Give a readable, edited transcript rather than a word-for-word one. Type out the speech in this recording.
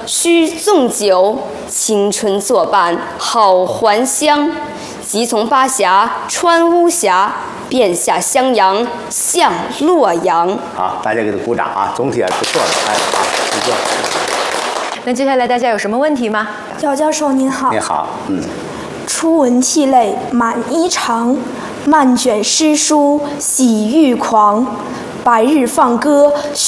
须纵酒，青春作伴好还乡。即从巴峡穿巫峡，便下襄阳向洛阳。 好，大家给他鼓掌啊！总体还不错的，哎，好，不错。 那接下来大家有什么问题吗？ 焦教授您好。 你好， 初闻涕泪满衣裳，漫卷诗书喜欲狂。白日放歌